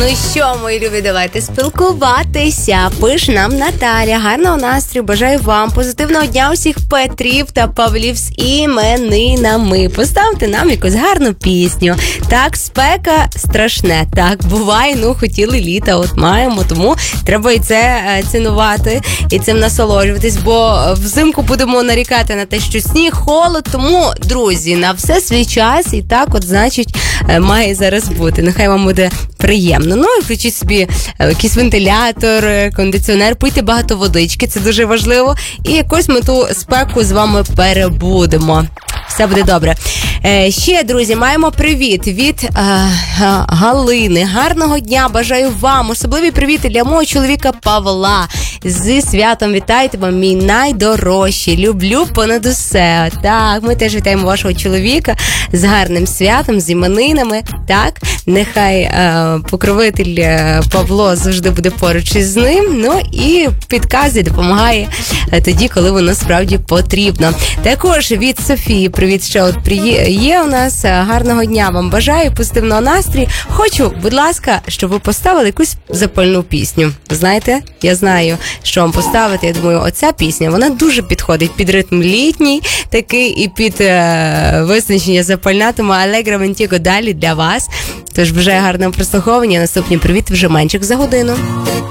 Ну що, мої любі, давайте спілкуватися. Пише нам Наталя. Гарного настрою, бажаю вам позитивного дня усіх Петрів та Павлів з іменинами. Поставте нам якусь гарну пісню. Так, спека страшне. Так, буває, хотіли літа, от маємо, тому треба і це цінувати, і цим насолоджуватись, бо взимку будемо нарікати на те, що сніг, холод, тому, друзі, на все свій час, і так, от, значить, має зараз бути. Нехай вам буде приємно. Ну, і включіть собі якийсь вентилятор, кондиціонер, пийте багато водички, це дуже важливо. І якось ми ту спеку з вами перебудемо. Все буде добре. Ще, друзі, маємо привіт від Галини. Гарного дня, бажаю вам. Особливі привіти для мого чоловіка Павла. Зі святом вітайте вам, мій найдорожчий. Люблю понад усе. Так, ми теж вітаємо вашого чоловіка з гарним святом, з іменинами. Так, нехай покровитель Павло завжди буде поруч із ним. Ну і підказує, допомагає тоді, коли воно справді потрібно. Також від Софії привіт, ще от є у нас. Гарного дня вам бажаю, позитивного настрою. Хочу, будь ласка, щоб ви поставили якусь запальну пісню. Знаєте, я знаю, що вам поставити. Я думаю, оця пісня, вона дуже підходить під ритм літній, такий і під визначення запальна, тому Allegro Mentico далі для вас. Тож бажаю гарного прослуховування. Наступний привіт вже менчик за годину.